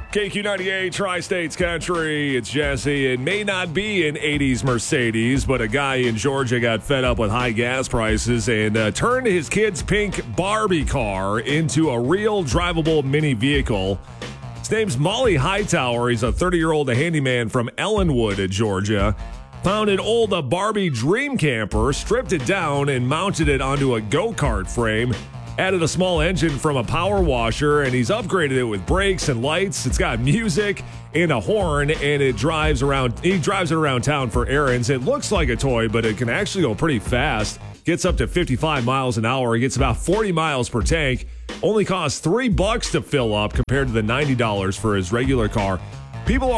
KQ98 Tri-States Country, it's Jesse. It may not be an 80s Mercedes, but a guy in Georgia got fed up with high gas prices and turned his kid's pink Barbie car into a real drivable mini vehicle. His name's Molly Hightower. He's a 30-year-old handyman from Ellenwood, Georgia. Found an old Barbie dream camper, stripped it down, and mounted it onto a go-kart frame. Added a small engine from a power washer, and he's upgraded it with brakes and lights. It's got music and a horn, and it drives around. He drives it around town for errands. It looks like a toy, but it can actually go pretty fast. Gets up to 55 miles an hour. It gets about 40 miles per tank. Only costs $3 to fill up compared to the $90 for his regular car. People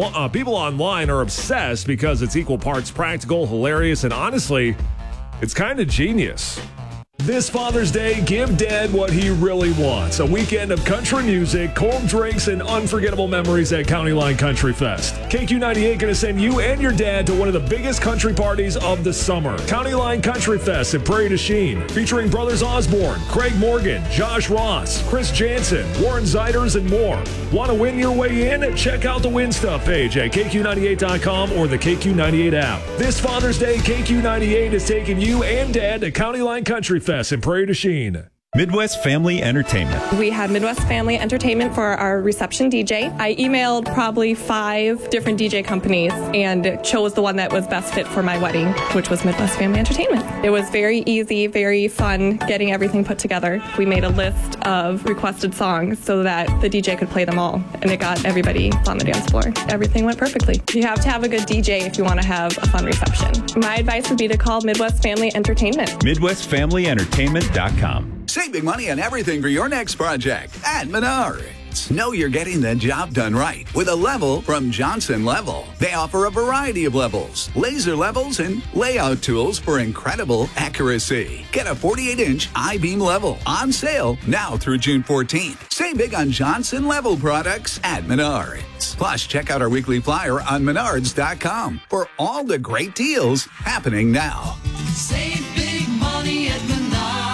online are obsessed because it's equal parts practical, hilarious, and honestly, it's kind of genius. This Father's Day, give Dad what he really wants. A weekend of country music, cold drinks, and unforgettable memories at County Line Country Fest. KQ98 going to send you and your dad to one of the biggest country parties of the summer. County Line Country Fest at Prairie du Chien, featuring Brothers Osborne, Craig Morgan, Josh Ross, Chris Jansen, Warren Zeiders, and more. Want to win your way in? Check out the Win Stuff page at KQ98.com or the KQ98 app. This Father's Day, KQ98 is taking you and Dad to County Line Country Fest in Prairie du Chien. Midwest Family Entertainment. We had Midwest Family Entertainment for our reception DJ. I emailed probably 5 different DJ companies and chose the one that was best fit for my wedding, which was Midwest Family Entertainment. It was very easy, very fun getting everything put together. We made a list of requested songs so that the DJ could play them all, and it got everybody on the dance floor. Everything went perfectly. You have to have a good DJ if you want to have a fun reception. My advice would be to call Midwest Family Entertainment. MidwestFamilyEntertainment.com. Save big money on everything for your next project at Menards. Know you're getting the job done right with a level from Johnson Level. They offer a variety of levels, laser levels, and layout tools for incredible accuracy. Get a 48-inch I-beam level on sale now through June 14th. Save big on Johnson Level products at Menards. Plus, check out our weekly flyer on Menards.com for all the great deals happening now. Save big money at Menards.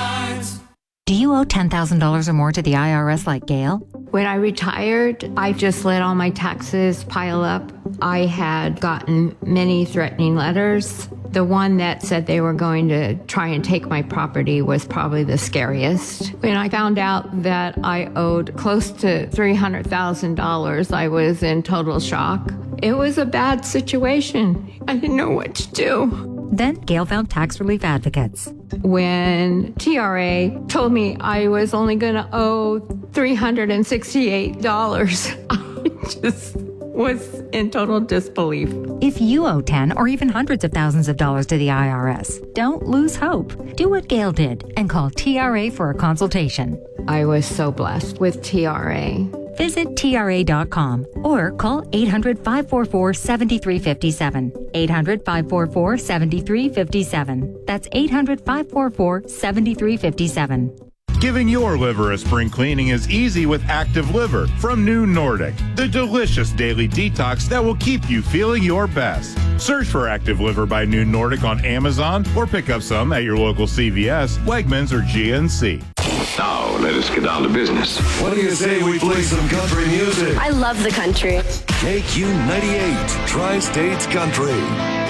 Do you owe $10,000 or more to the IRS like Gail? When I retired, I just let all my taxes pile up. I had gotten many threatening letters. The one that said they were going to try and take my property was probably the scariest. When I found out that I owed close to $300,000, I was in total shock. It was a bad situation. I didn't know what to do. Then Gail found tax relief advocates. When TRA told me I was only going to owe $368, I just was in total disbelief. If you owe 10 or even hundreds of thousands of dollars to the IRS, don't lose hope. Do what Gail did and call TRA for a consultation. I was so blessed with TRA. Visit TRA.com or call 800-544-7357. 800-544-7357. That's 800-544-7357. Giving your liver a spring cleaning is easy with Active Liver from New Nordic, the delicious daily detox that will keep you feeling your best. Search for Active Liver by New Nordic on Amazon or pick up some at your local CVS, Wegmans, or GNC. Now, let us get down to business. What do you say we play some country music? I love the country. KQ98, Tri-States Country.